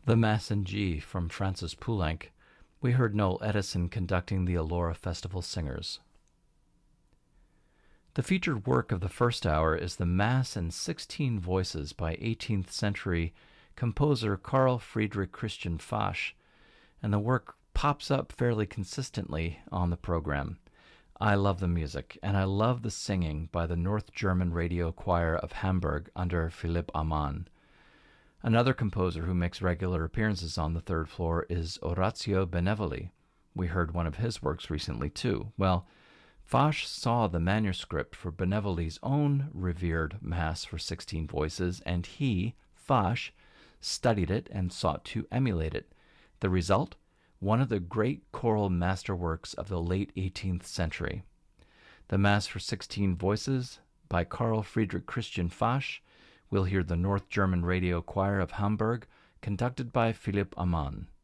The Mass in G from Francis Poulenc. We heard Noel Edison conducting the Elora Festival Singers. The featured work of the first hour is the Mass in 16 Voices by 18th century composer Carl Friedrich Christian Fasch, and the work pops up fairly consistently on the program. I love the music, and I love the singing by the North German Radio Choir of Hamburg under Philipp Amann. Another composer who makes regular appearances on the third floor is Orazio Benevoli. We heard one of his works recently, too. Well, Fasch saw the manuscript for Benevoli's own revered Mass for 16 Voices, and he, Fasch, studied it and sought to emulate it. The result? One of the great choral masterworks of the late 18th century. The Mass for 16 Voices by Carl Friedrich Christian Fasch. We'll hear the North German Radio Choir of Hamburg, conducted by Philipp Amann.